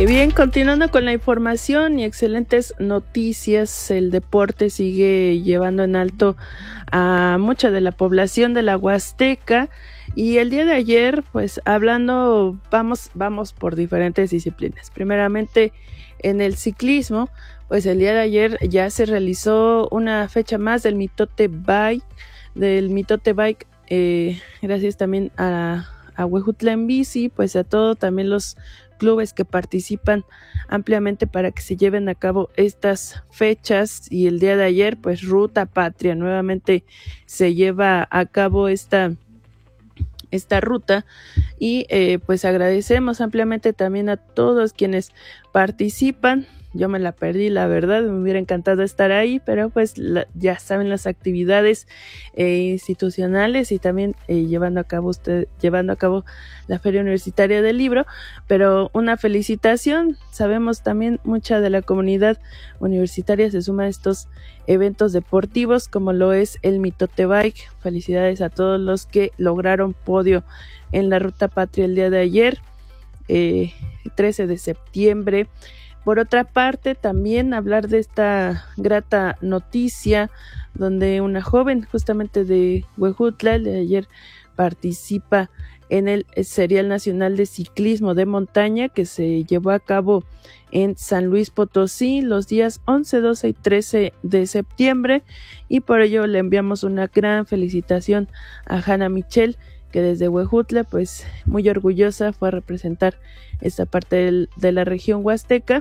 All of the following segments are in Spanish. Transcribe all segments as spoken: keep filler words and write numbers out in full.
Bien, continuando con la información y excelentes noticias, el deporte sigue llevando en alto a mucha de la población de la Huasteca. Y el día de ayer, pues hablando, vamos, vamos por diferentes disciplinas. Primeramente, en el ciclismo, pues el día de ayer ya se realizó una fecha más del Mitote Bike, del Mitote Bike, eh, gracias también a, a Huejutla en Bici, pues a todos también los clubes que participan ampliamente para que se lleven a cabo estas fechas. Y el día de ayer, pues Ruta Patria, nuevamente se lleva a cabo esta esta ruta y eh, pues agradecemos ampliamente también a todos quienes participan. Yo me la perdí, la verdad, me hubiera encantado estar ahí, pero pues la, ya saben las actividades eh, institucionales y también eh, llevando a cabo usted, llevando a cabo la Feria Universitaria del Libro. Pero una felicitación, sabemos también mucha de la comunidad universitaria se suma a estos eventos deportivos como lo es el Mitote Bike. Felicidades a todos los que lograron podio en la Ruta Patria el día de ayer, eh, trece de septiembre. Por otra parte, también hablar de esta grata noticia donde una joven justamente de Huejutla el de ayer participa en el Serial Nacional de Ciclismo de Montaña que se llevó a cabo en San Luis Potosí los días once, doce y trece de septiembre, y por ello le enviamos una gran felicitación a Hanna Michel, que desde Huejutla, pues muy orgullosa, fue a representar esta parte del, de la región huasteca,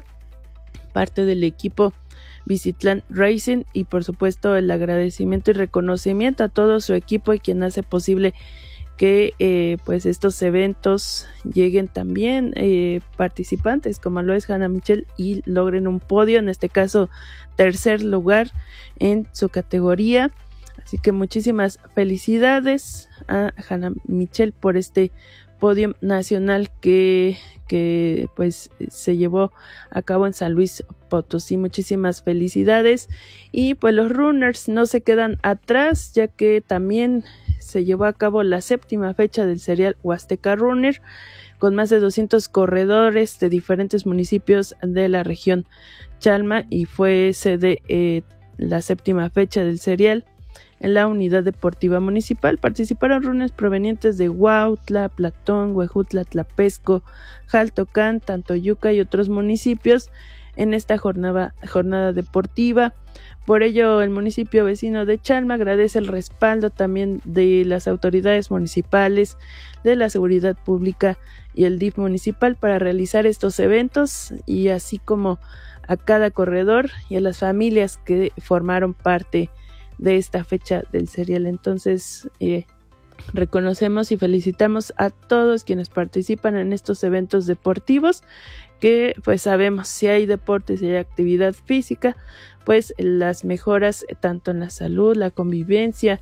parte del equipo Bicitlán Racing, y por supuesto el agradecimiento y reconocimiento a todo su equipo y quien hace posible que eh, pues estos eventos lleguen también eh, participantes como lo es Hanna Michel y logren un podio, en este caso tercer lugar en su categoría. Así que muchísimas felicidades a Hanna Michel por este podio nacional que, que pues se llevó a cabo en San Luis Potosí. Muchísimas felicidades. Y pues los runners no se quedan atrás, ya que también se llevó a cabo la séptima fecha del Serial Huasteca Runner, con más de doscientos corredores de diferentes municipios de la región Chalma, y fue sede eh, la séptima fecha del Serial en la unidad deportiva municipal. Participaron runners provenientes de Huautla, Platón, Huejutla, Tlapesco, Jaltocán, Tantoyuca y otros municipios en esta jornada, jornada deportiva. Por ello, el municipio vecino de Chalma agradece el respaldo también de las autoridades municipales, de la seguridad pública y el D I F municipal para realizar estos eventos, y así como a cada corredor y a las familias que formaron parte de esta fecha del Serial. Entonces, eh, reconocemos y felicitamos a todos quienes participan en estos eventos deportivos, que pues sabemos, si hay deporte, si hay actividad física, pues las mejoras tanto en la salud, la convivencia,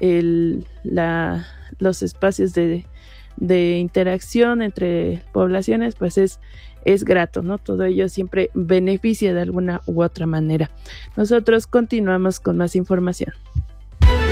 el, la, los espacios de, de interacción entre poblaciones, pues es, es grato, ¿no? Todo ello siempre beneficia de alguna u otra manera. Nosotros continuamos con más información.